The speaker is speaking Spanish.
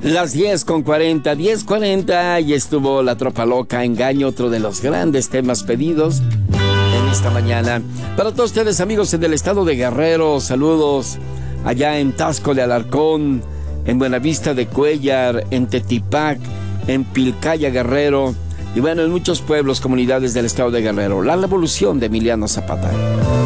Las 10:40, 10:40, y estuvo La Tropa Loca, Engaño, otro de los grandes temas pedidos en esta mañana. Para todos ustedes, amigos en el estado de Guerrero, saludos allá en Taxco de Alarcón, en Buenavista de Cuéllar, en Tetipac, en Pilcaya, Guerrero, y bueno, en muchos pueblos, comunidades del estado de Guerrero. La revolución de Emiliano Zapata.